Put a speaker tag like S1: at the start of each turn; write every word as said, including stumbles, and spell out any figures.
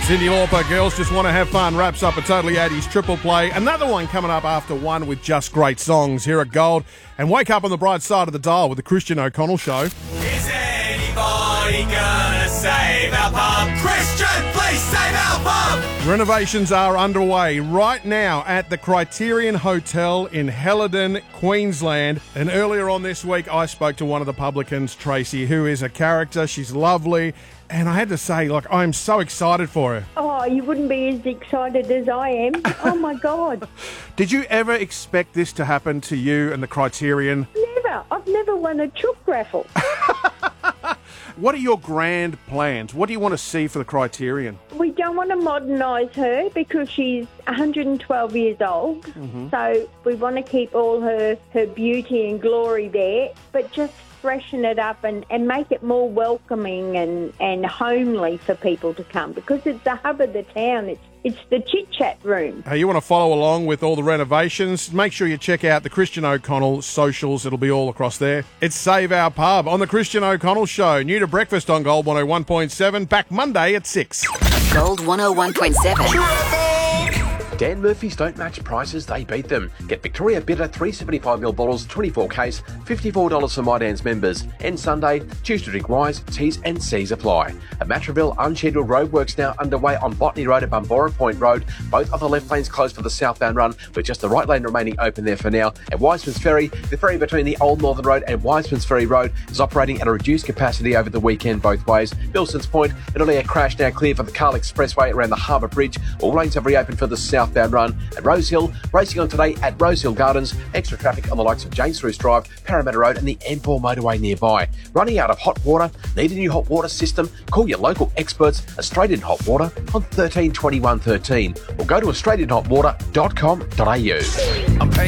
S1: Cyndi Lauper, Girls Just Want to Have Fun, wraps up a Totally eighties triple play. Another one coming up after one with just great songs here at Gold. And wake up on the bright side of the dial with the Christian O'Connell Show.
S2: Is anybody gonna save our pub? Christian, please save our pub!
S1: Renovations are underway right now at the Criterion Hotel in Helidon, Queensland. And earlier on this week, I spoke to one of the publicans, Tracy, who is a character. She's lovely. And I had to say, like, I'm so excited for her.
S3: Oh, you wouldn't be as excited as I am. Oh, my God.
S1: Did you ever expect this to happen to you and the Criterion?
S3: Never. I've never won a chook raffle.
S1: What are your grand plans? What do you want to see for the Criterion?
S3: We don't want to modernise her because she's one hundred twelve years old. Mm-hmm. So we want to keep all her, her beauty and glory there, but just freshen it up and, and make it more welcoming and, and homely for people to come because it's the hub of the town. It's it's the chit-chat room.
S1: Hey, you want to follow along with all the renovations? Make sure you check out the Christian O'Connell socials. It'll be all across there. It's Save Our Pub on the Christian O'Connell Show. New to breakfast on Gold one oh one point seven. Back Monday at six.
S4: Gold one oh one point seven.
S5: Dan Murphy's don't match prices, they beat them. Get Victoria Bitter three seventy-five ml bottles, twenty-four case, fifty-four dollars for My Dan's members. And Sunday, choose to drink wise, T's and C's apply. At Matraville, unscheduled roadworks now underway on Botany Road and Bumbora Point Road. Both of the left lanes closed for the southbound run, with just the right lane remaining open there for now. At Wiseman's Ferry, the ferry between the Old Northern Road and Wiseman's Ferry Road is operating at a reduced capacity over the weekend both ways. Bilson's Point, an earlier crash now clear for the Carl Expressway around the Harbour Bridge. All lanes have reopened for the southbound run. At Rose Hill, racing on today at Rose Hill Gardens. Extra traffic on the likes of James Roos Drive, Parramatta Road and the M four motorway nearby. Running out of hot water? Need a new hot water system? Call your local experts, Australian Hot Water, on thirteen twenty-one thirteen or go to australian hot water dot com dot a u.
S2: I'm paying